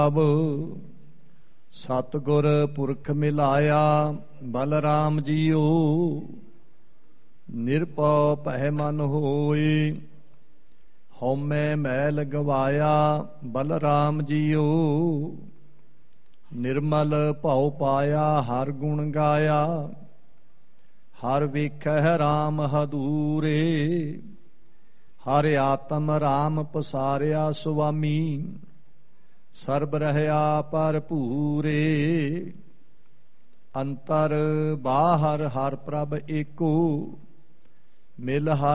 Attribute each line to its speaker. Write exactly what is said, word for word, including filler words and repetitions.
Speaker 1: ਸਤਿਗੁਰ ਪੁਰਖ ਮਿਲਾਇਆ ਬਲਰਾਮ ਜੀਓ। ਨਿਰਭਉ ਭੈ ਮਨ ਹੋਏ ਹਉਮੈ ਮੈਲ ਗਵਾਇਆ ਬਲਰਾਮ ਜੀਓ। ਨਿਰਮਲ ਭਉ ਪਾਇਆ ਹਰ ਗੁਣ ਗਾਇਆ। ਹਰ ਵੇਖੈ ਰਾਮ ਹਦੂਰੇ। ਹਰ ਆਤਮ ਰਾਮ ਪਸਾਰਿਆ ਸੁਆਮੀ। ਸਰਬ ਰਹਿਆ ਭਰਪੂਰੇ। ਅੰਤਰ ਬਾਹਰ ਹਰ ਪ੍ਰਭ ਏਕੋ। ਮਿਲ ਹਰ